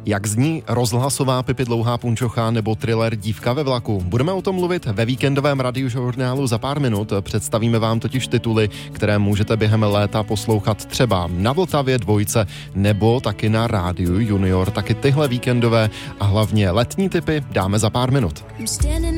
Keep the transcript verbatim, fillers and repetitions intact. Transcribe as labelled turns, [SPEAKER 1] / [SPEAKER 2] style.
[SPEAKER 1] Jak zní rozhlasová Pipi dlouhá punčocha nebo thriller Dívka ve vlaku? Budeme o tom mluvit ve víkendovém radiožurnálu za pár minut. Představíme vám totiž tituly, které můžete během léta poslouchat třeba na Vltavě dvojce nebo taky na Rádiu Junior. Taky tyhle víkendové a hlavně letní tipy dáme za pár minut.